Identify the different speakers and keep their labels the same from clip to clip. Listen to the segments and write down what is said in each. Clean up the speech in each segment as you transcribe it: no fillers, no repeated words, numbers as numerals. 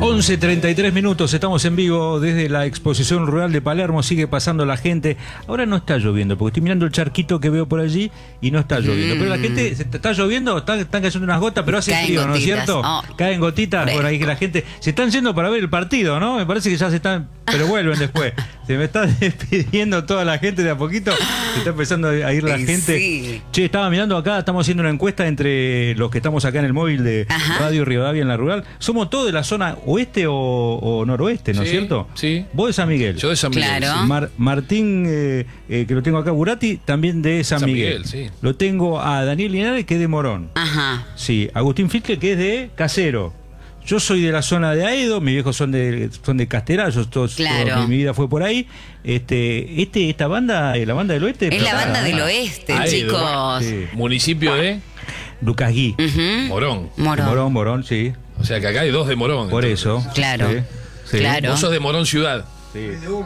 Speaker 1: 11:33 minutos, estamos en vivo desde la exposición rural de Palermo, sigue pasando la gente. Ahora no está lloviendo, porque estoy mirando el charquito que veo por allí y no está lloviendo. Pero la gente, está lloviendo, están cayendo unas gotas, pero hace
Speaker 2: Caen
Speaker 1: frío,
Speaker 2: gotitas.
Speaker 1: ¿no es cierto?
Speaker 2: Oh.
Speaker 1: Caen gotitas por ahí que la gente se están yendo para ver el partido, ¿no? Me parece que ya se están, pero vuelven después. Se me está despidiendo toda la gente de a poquito, se está empezando a ir la gente.
Speaker 2: Sí.
Speaker 1: Che, estaba mirando acá, estamos haciendo una encuesta entre los que estamos acá en el móvil de Radio Rivadavia en la rural. Somos todos de la zona oeste o noroeste, ¿no es cierto?
Speaker 3: Sí.
Speaker 1: Vos de San Miguel.
Speaker 3: Yo de San Miguel.
Speaker 2: Claro.
Speaker 3: Sí.
Speaker 1: Martín, que lo tengo acá, Burati, también de San Miguel.
Speaker 3: Sí.
Speaker 1: Lo tengo a Daniel Linares, que es de Morón.
Speaker 2: Ajá.
Speaker 1: Sí, Agustín Fischler, que es de Casero. Yo soy de la zona de Aedo, mis viejos son de Castelar,
Speaker 2: Claro.
Speaker 1: mi vida fue por ahí. Esta banda, la banda del oeste.
Speaker 2: Es la banda del
Speaker 1: ¿no?
Speaker 2: oeste,
Speaker 3: Aedo.
Speaker 2: chicos.
Speaker 1: Sí.
Speaker 3: Municipio de
Speaker 1: Lucas Gui.
Speaker 2: Ujú.
Speaker 3: Morón.
Speaker 1: Morón, sí.
Speaker 3: O sea que acá hay dos de Morón.
Speaker 1: Por
Speaker 3: entonces.
Speaker 1: eso.
Speaker 2: Claro.
Speaker 1: Sí, sí.
Speaker 2: Claro.
Speaker 3: Vos sos de Morón ciudad.
Speaker 1: Sí.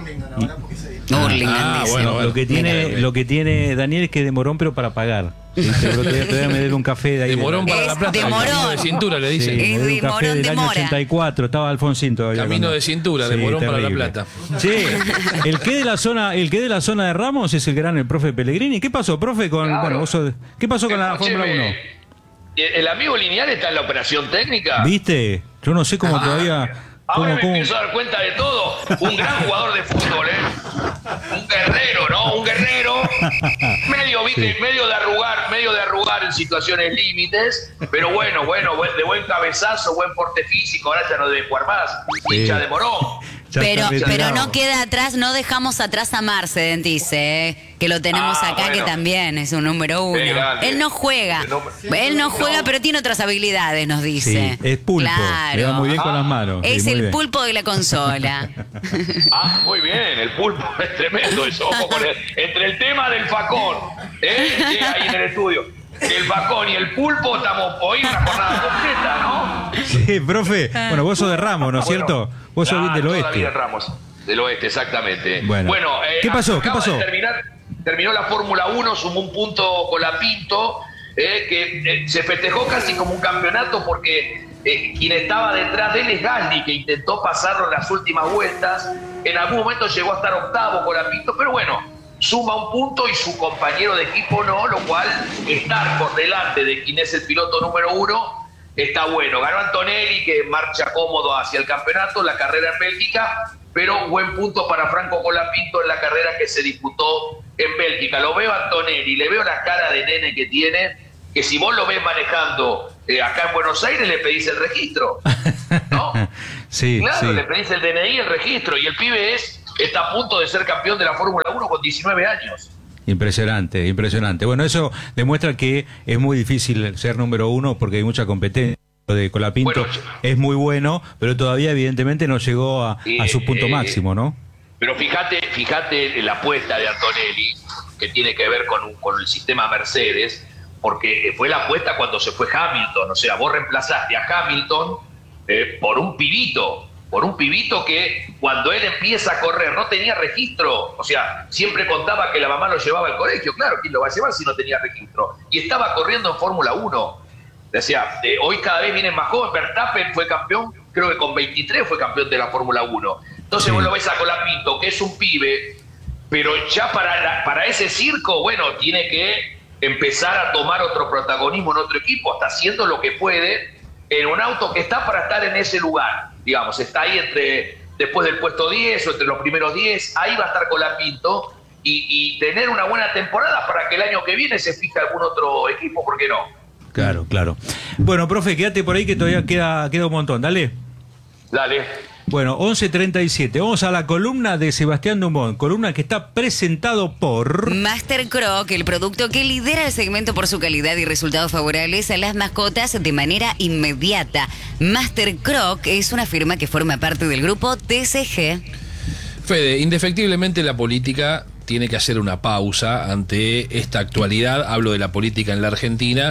Speaker 2: Hurlingham, dice.
Speaker 3: bueno.
Speaker 1: Lo que tiene Daniel es que es de Morón, pero para pagar. Sí, todavía me debe un café de ahí.
Speaker 3: De Morón para
Speaker 2: Es
Speaker 3: La Plata.
Speaker 2: de
Speaker 3: Camino
Speaker 2: Morón.
Speaker 3: de cintura le
Speaker 1: Sí,
Speaker 3: dicen.
Speaker 1: me
Speaker 2: Es
Speaker 1: debe
Speaker 2: de
Speaker 1: un café
Speaker 2: Morón
Speaker 1: del
Speaker 2: de
Speaker 1: año
Speaker 2: Mora.
Speaker 1: 84, estaba Alfonsín todavía.
Speaker 3: Camino de cintura, de Morón para La
Speaker 1: terrible.
Speaker 3: Plata.
Speaker 1: Sí, el que de la zona de Ramos es el profe Pellegrini. ¿Qué pasó, profe, con
Speaker 4: Claro.
Speaker 1: bueno, ¿qué pasó con la
Speaker 4: Escúcheme,
Speaker 1: Fórmula 1?
Speaker 4: ¿El amigo Lineal está en la operación técnica?
Speaker 1: ¿Viste? Yo no sé cómo todavía.
Speaker 4: Ahora me
Speaker 1: cómo-
Speaker 4: empiezo a dar cuenta de todo. Un gran jugador de fútbol, ¿eh? Un guerrero, ¿no? Un guerrero. Medio, ¿viste?
Speaker 1: Sí.
Speaker 4: Medio de arrugar en situaciones límites. Pero bueno, de buen cabezazo, buen porte físico. Ahora ya no debe jugar más.
Speaker 1: Sí.
Speaker 4: Hincha de Morón.
Speaker 1: Ya está
Speaker 2: Pero
Speaker 1: retirado.
Speaker 2: no queda atrás, no dejamos atrás a Marce, Dentice, que lo tenemos acá,
Speaker 4: bueno.
Speaker 2: que también es un número uno.
Speaker 4: Qué grande.
Speaker 2: Él no juega,
Speaker 4: El no.
Speaker 2: pero tiene otras habilidades, nos
Speaker 1: Sí,
Speaker 2: dice.
Speaker 1: es pulpo.
Speaker 2: Claro.
Speaker 1: Le va muy bien con las manos.
Speaker 2: Es
Speaker 1: Sí, muy
Speaker 2: el
Speaker 1: bien.
Speaker 2: pulpo de la consola.
Speaker 4: Muy bien, el pulpo es tremendo eso. Ojo con entre el tema del facón, ahí en el estudio, el facón y el pulpo, estamos hoy una jornada completa, ¿no?
Speaker 1: Sí, profe. Bueno, vos sos de Ramos, ¿no es cierto? Vos sos bien del
Speaker 4: toda la
Speaker 1: oeste.
Speaker 4: vida en Ramos, del oeste, exactamente.
Speaker 1: Bueno. ¿Qué pasó? ¿Qué
Speaker 4: acaba
Speaker 1: pasó?
Speaker 4: de terminó la Fórmula 1, sumó un punto Colapinto, que se festejó casi como un campeonato porque quien estaba detrás de él es Gasly, que intentó pasarlo en las últimas vueltas. En algún momento llegó a estar octavo Colapinto, pero bueno, suma un punto y su compañero de equipo no, lo cual estar por delante de quien es el piloto número uno está bueno. Ganó Antonelli, que marcha cómodo hacia el campeonato, la carrera en Bélgica, pero buen punto para Franco Colapinto en la carrera que se disputó en Bélgica. Lo veo a Antonelli, le veo la cara de nene que tiene, que si vos lo ves manejando acá en Buenos Aires le pedís el registro, ¿no?
Speaker 1: Sí,
Speaker 4: Claro,
Speaker 1: sí.
Speaker 4: le pedís el DNI, el registro, y el pibe está a punto de ser campeón de la Fórmula 1 con 19 años.
Speaker 1: Impresionante, impresionante. Bueno, eso demuestra que es muy difícil ser número uno porque hay mucha competencia. Lo de Colapinto
Speaker 4: Bueno,
Speaker 1: es muy bueno, pero todavía evidentemente no llegó a su punto máximo, ¿no?
Speaker 4: Pero fíjate en la apuesta de Antonelli, que tiene que ver con el sistema Mercedes, porque fue la apuesta cuando se fue Hamilton. O sea, vos reemplazaste a Hamilton por un pibito que cuando él empieza a correr no tenía registro. O sea, siempre contaba que la mamá lo llevaba al colegio. Claro, ¿quién lo va a llevar si no tenía registro? Y estaba corriendo en Fórmula 1. Decía, hoy cada vez vienen más jóvenes. Verstappen fue campeón, creo que con 23 fue campeón de la Fórmula 1. Entonces
Speaker 1: Sí.
Speaker 4: vos lo ves a Colapinto, que es un pibe, pero ya para ese circo, bueno, tiene que empezar a tomar otro protagonismo en otro equipo. Está haciendo lo que puede en un auto que está para estar en ese lugar. Digamos, está ahí después del puesto 10 o entre los primeros 10. Ahí va a estar Colapinto y tener una buena temporada para que el año que viene se fije algún otro equipo, ¿por qué no?
Speaker 1: Claro, claro. Bueno, profe, quédate por ahí que todavía queda un montón. Dale.
Speaker 4: Dale.
Speaker 1: Bueno, 11:37. Vamos a la columna de Sebastián Dumont. Columna que está presentado por...
Speaker 2: Master Croc, el producto que lidera el segmento por su calidad y resultados favorables a las mascotas de manera inmediata. Master Croc es una firma que forma parte del grupo TCG.
Speaker 3: Fede, indefectiblemente la política tiene que hacer una pausa ante esta actualidad. Hablo de la política en la Argentina.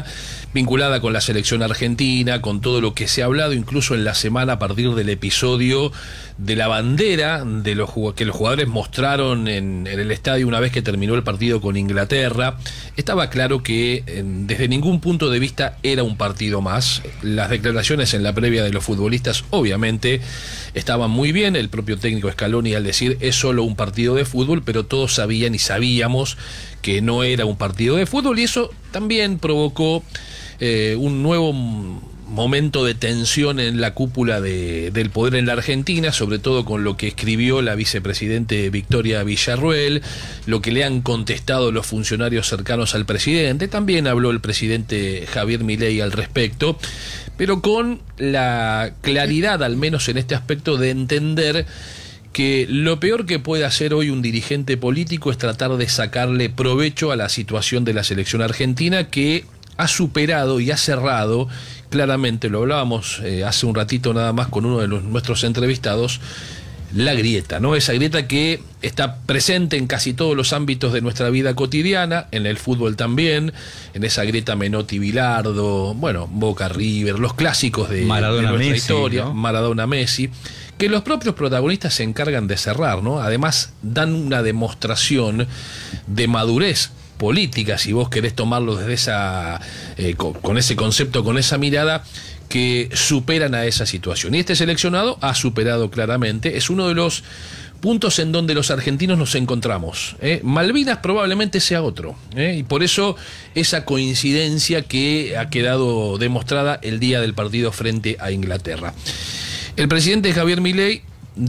Speaker 3: vinculada con la selección argentina, con todo lo que se ha hablado incluso en la semana a partir del episodio de la bandera de que los jugadores mostraron en el estadio una vez que terminó el partido con Inglaterra. Estaba claro que desde ningún punto de vista era un partido más. Las declaraciones en la previa de los futbolistas obviamente estaban muy bien, el propio técnico Scaloni al decir es solo un partido de fútbol, pero todos sabían y sabíamos que no era un partido de fútbol, y eso también provocó un nuevo momento de tensión en la cúpula del poder en la Argentina, sobre todo con lo que escribió la vicepresidente Victoria Villarruel, lo que le han contestado los funcionarios cercanos al presidente. También habló el presidente Javier Milei al respecto, pero con la claridad, al menos en este aspecto, de entender que lo peor que puede hacer hoy un dirigente político es tratar de sacarle provecho a la situación de la selección argentina, que ha superado y ha cerrado claramente, lo hablábamos hace un ratito nada más con uno de nuestros entrevistados, la grieta, ¿no? Esa grieta que está presente en casi todos los ámbitos de nuestra vida cotidiana, en el fútbol también, en esa grieta Menotti-Bilardo, bueno, Boca-River, los clásicos de nuestra historia, ¿no? Maradona-Messi, que los propios protagonistas se encargan de cerrar, ¿no? Además, dan una demostración de madurez política, si vos querés tomarlo desde esa con ese concepto, con esa mirada, que superan a esa situación. Y este seleccionado ha superado claramente, es uno de los puntos en donde los argentinos nos encontramos. Malvinas probablemente sea otro, y por eso esa coincidencia que ha quedado demostrada el día del partido frente a Inglaterra. El presidente Javier Milei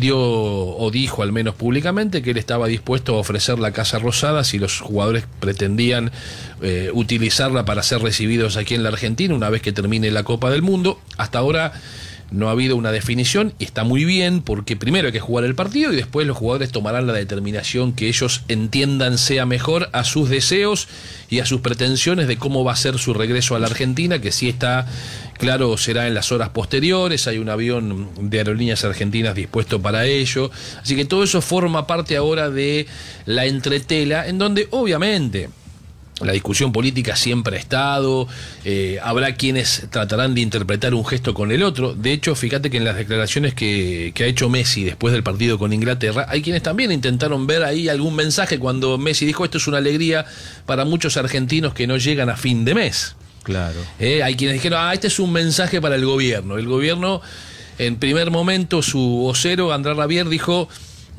Speaker 3: dijo al menos públicamente que él estaba dispuesto a ofrecer la Casa Rosada si los jugadores pretendían utilizarla para ser recibidos aquí en la Argentina una vez que termine la Copa del Mundo. Hasta ahora no ha habido una definición, y está muy bien, porque primero hay que jugar el partido y después los jugadores tomarán la determinación que ellos entiendan sea mejor a sus deseos y a sus pretensiones de cómo va a ser su regreso a la Argentina, que sí está claro será en las horas posteriores. Hay un avión de Aerolíneas Argentinas dispuesto para ello, así que todo eso forma parte ahora de la entretela, en donde obviamente la discusión política siempre ha estado, habrá quienes tratarán de interpretar un gesto con el otro. De hecho, fíjate que en las declaraciones que ha hecho Messi después del partido con Inglaterra, hay quienes también intentaron ver ahí algún mensaje cuando Messi dijo esto es una alegría para muchos argentinos que no llegan a fin de mes.
Speaker 1: Claro.
Speaker 3: Hay quienes dijeron, este es un mensaje para el gobierno. El gobierno, en primer momento, su vocero, Andrés Rabier, dijo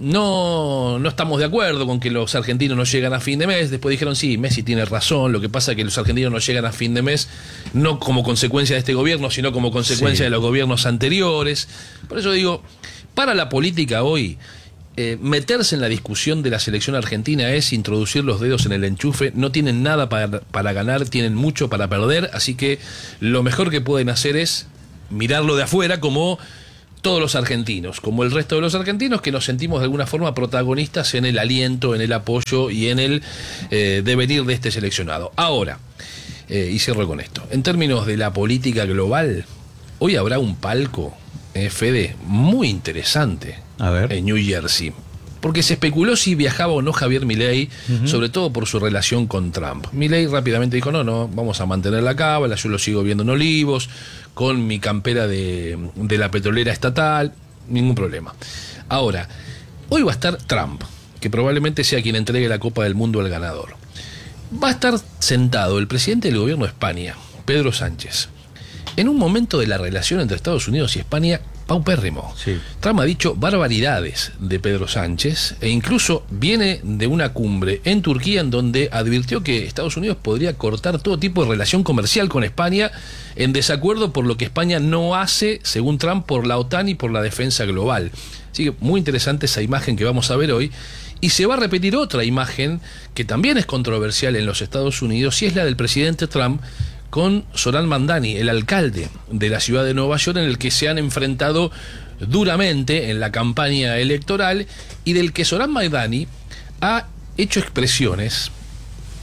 Speaker 3: no estamos de acuerdo con que los argentinos no llegan a fin de mes. Después dijeron, sí, Messi tiene razón, lo que pasa es que los argentinos no llegan a fin de mes no como consecuencia de este gobierno, sino como consecuencia de los gobiernos anteriores. Por eso digo, para la política hoy, meterse en la discusión de la selección argentina es introducir los dedos en el enchufe. No tienen nada para ganar, tienen mucho para perder, así que lo mejor que pueden hacer es mirarlo de afuera como todos los argentinos, como el resto de los argentinos que nos sentimos de alguna forma protagonistas en el aliento, en el apoyo y en el devenir de este seleccionado. Ahora, y cierro con esto, en términos de la política global, hoy habrá un palco, Fede, muy interesante en New Jersey, porque se especuló si viajaba o no Javier Milei, sobre todo por su relación con Trump. Milei rápidamente dijo, no, vamos a mantener la cábala, yo lo sigo viendo en Olivos, con mi campera de la petrolera estatal, ningún problema. Ahora, hoy va a estar Trump, que probablemente sea quien entregue la Copa del Mundo al ganador. Va a estar sentado el presidente del gobierno de España, Pedro Sánchez, en un momento de la relación entre Estados Unidos y España paupérrimo. Sí. Trump ha dicho barbaridades de Pedro Sánchez, e incluso viene de una cumbre en Turquía en donde advirtió que Estados Unidos podría cortar todo tipo de relación comercial con España, en desacuerdo por lo que España no hace, según Trump, por la OTAN y por la defensa global. Así que muy interesante esa imagen que vamos a ver hoy. Y se va a repetir otra imagen que también es controversial en los Estados Unidos, y es la del presidente Trump con Zoran Mandani, el alcalde de la ciudad de Nueva York, en el que se han enfrentado duramente en la campaña electoral, y del que Zoran Mandani ha hecho expresiones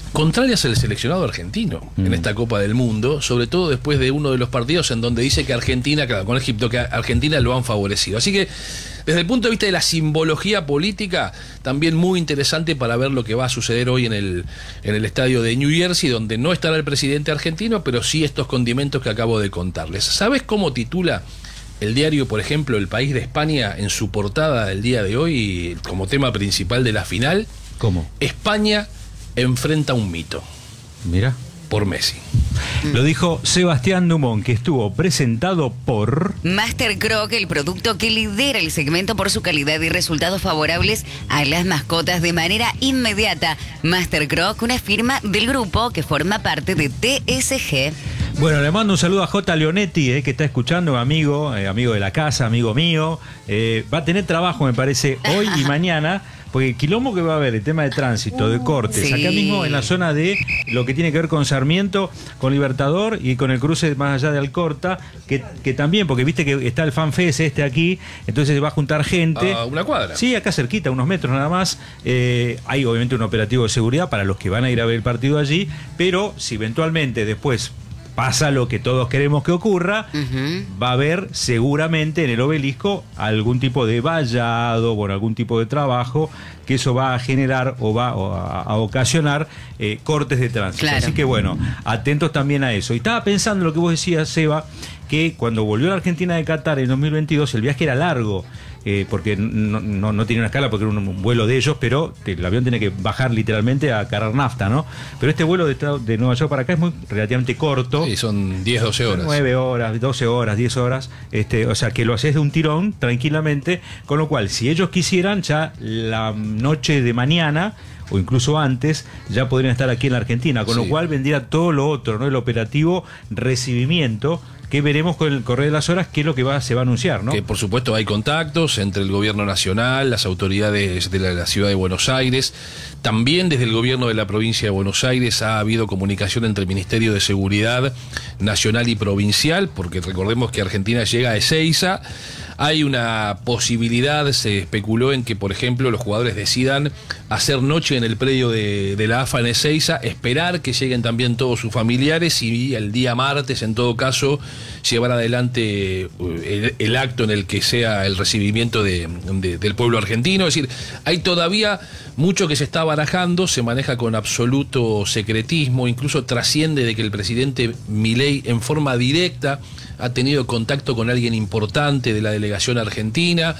Speaker 3: contrarias al seleccionado argentino en esta Copa del Mundo, sobre todo después de uno de los partidos en donde dice que Argentina, claro, con Egipto, que Argentina lo han favorecido. Así que desde el punto de vista de la simbología política, también muy interesante para ver lo que va a suceder hoy en el estadio de New Jersey, donde no estará el presidente argentino, pero sí estos condimentos que acabo de contarles. ¿Sabes cómo titula el diario, por ejemplo, El País de España en su portada del día de hoy como tema principal de la final?
Speaker 1: ¿Cómo?
Speaker 3: España enfrenta un mito.
Speaker 1: Mira.
Speaker 3: Por Messi.
Speaker 1: Lo dijo Sebastián Dumont, que estuvo presentado por
Speaker 2: Master Croc, el producto que lidera el segmento por su calidad y resultados favorables a las mascotas de manera inmediata. Master Croc, una firma del grupo que forma parte de TSG.
Speaker 1: Bueno, le mando un saludo a J. Leonetti, que está escuchando, amigo de la casa, amigo mío. Va a tener trabajo, me parece, hoy y mañana, porque el quilombo que va a haber, el tema de tránsito, de cortes,
Speaker 2: sí.
Speaker 1: Acá mismo en la zona de lo que tiene que ver con Sarmiento, con Libertador y con el cruce más allá de Alcorta, que también, porque viste que está el FanFest aquí, entonces se va a juntar gente.
Speaker 3: ¿A una cuadra?
Speaker 1: Sí, acá cerquita, unos metros nada más. Hay obviamente un operativo de seguridad para los que van a ir a ver el partido allí, pero si eventualmente después pasa lo que todos queremos que ocurra, va a haber seguramente en el obelisco algún tipo de vallado, bueno, algún tipo de trabajo, que eso va a generar o va a ocasionar cortes de tránsito.
Speaker 2: Claro.
Speaker 1: Así que bueno, atentos también a eso. Y estaba pensando lo que vos decías, Seba, que cuando volvió a la Argentina de Qatar en 2022, el viaje era largo, porque no tenía una escala porque era un vuelo de ellos, pero el avión tiene que bajar literalmente a cargar nafta, ¿no? Pero este vuelo de Nueva York para acá es relativamente corto.
Speaker 3: Sí, son 10, 12 horas.
Speaker 1: 9 horas, 12 horas, 10 horas, o sea que lo haces de un tirón tranquilamente, con lo cual si ellos quisieran ya la noche de mañana o incluso antes, ya podrían estar aquí en la Argentina, con lo cual vendría todo lo otro, ¿no? El operativo recibimiento, que veremos con el correr de las horas qué es lo que se va a anunciar, ¿no?
Speaker 3: Que por supuesto hay contactos entre el gobierno nacional, las autoridades de la ciudad de Buenos Aires, también desde el gobierno de la provincia de Buenos Aires ha habido comunicación entre el Ministerio de Seguridad Nacional y Provincial, porque recordemos que Argentina llega a Ezeiza. Hay una posibilidad, se especuló en que, por ejemplo, los jugadores decidan hacer noche en el predio de la AFA en Ezeiza, esperar que lleguen también todos sus familiares y el día martes, en todo caso, llevar adelante el acto en el que sea el recibimiento del pueblo argentino. Es decir, hay todavía mucho que se está barajando, se maneja con absoluto secretismo, incluso trasciende de que el presidente Milei en forma directa ha tenido contacto con alguien importante de la delegación argentina.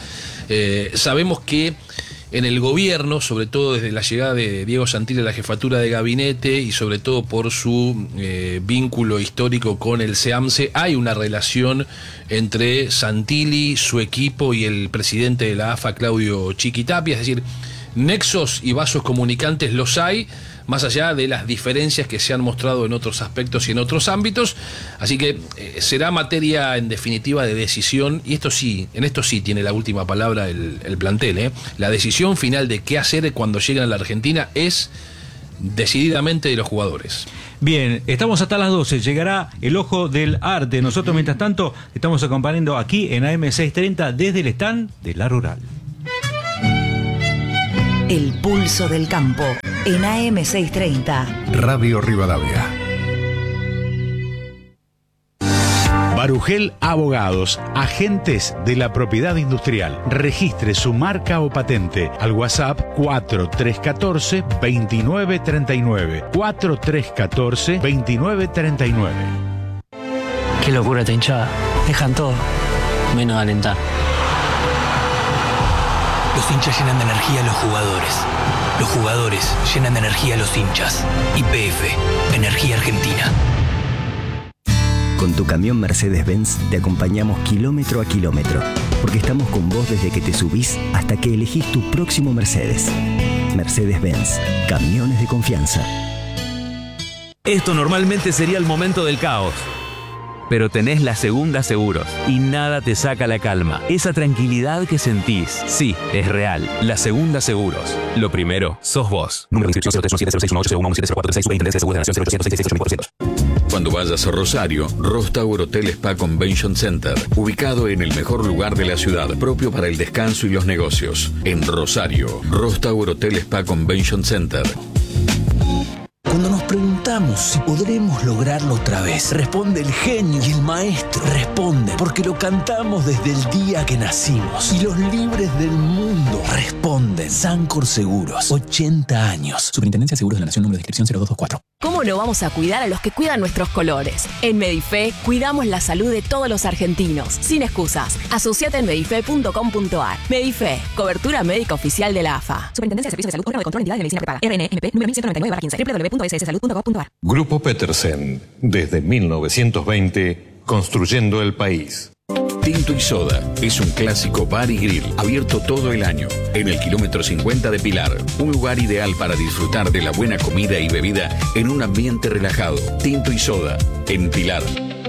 Speaker 3: Sabemos que en el gobierno, sobre todo desde la llegada de Diego Santilli a la jefatura de gabinete y sobre todo por su vínculo histórico con el SEAMSE, hay una relación entre Santilli, su equipo y el presidente de la AFA, Claudio Chiquitapia, es decir, nexos y vasos comunicantes los hay, más allá de las diferencias que se han mostrado en otros aspectos y en otros ámbitos. Así que será materia en definitiva de decisión, y en esto sí tiene la última palabra el plantel. La decisión final de qué hacer cuando lleguen a la Argentina es decididamente de los jugadores.
Speaker 1: Bien, estamos hasta las 12, llegará el Ojo del Arte. Nosotros mientras tanto estamos acompañando aquí en AM630 desde el stand de La Rural.
Speaker 5: El pulso del campo en AM630.
Speaker 6: Radio Rivadavia. Barugel Abogados, agentes de la propiedad industrial. Registre su marca o patente al WhatsApp 4314-2939. 4314-2939.
Speaker 7: Qué locura esta hinchada. Dejan todo, menos alentar.
Speaker 8: Los hinchas llenan de energía a los jugadores. Los jugadores llenan de energía a los hinchas. YPF, Energía Argentina.
Speaker 9: Con tu camión Mercedes-Benz te acompañamos kilómetro a kilómetro, porque estamos con vos desde que te subís hasta que elegís tu próximo Mercedes. Mercedes-Benz, camiones de confianza.
Speaker 10: Esto normalmente sería el momento del caos. Pero tenés la Segunda Seguros y nada te saca la calma. Esa tranquilidad que sentís, sí, es real. La Segunda Seguros. Lo primero, sos vos. Número de inscripción 0317061801170436
Speaker 11: Cuando vayas a Rosario, Ross Tower Hotel Spa Convention Center, ubicado en el mejor lugar de la ciudad, propio para el descanso y los negocios. En Rosario, Ross Tower Hotel Spa Convention Center.
Speaker 12: Cuando preguntamos si podremos lograrlo otra vez. Responde el genio y el maestro. Responde porque lo cantamos desde el día que nacimos. Y los libres del mundo responden. Sancor Seguros, 80 años. Superintendencia de Seguros de la Nación, número de inscripción 0224.
Speaker 13: ¿Cómo no vamos a cuidar a los que cuidan nuestros colores? En Medife cuidamos la salud de todos los argentinos. Sin excusas. Asociate en medife.com.ar. Medife, cobertura médica oficial de la AFA. Superintendencia de Servicios de Salud, órgano de control de entidades de medicina prepaga. RNMP número 1199/15. www.sssalud.gov.ar.
Speaker 14: Grupo Petersen, desde 1920, construyendo el país.
Speaker 11: Tinto y Soda es un clásico bar y grill abierto todo el año en el kilómetro 50 de Pilar. Un lugar ideal para disfrutar de la buena comida y bebida en un ambiente relajado. Tinto y Soda en Pilar.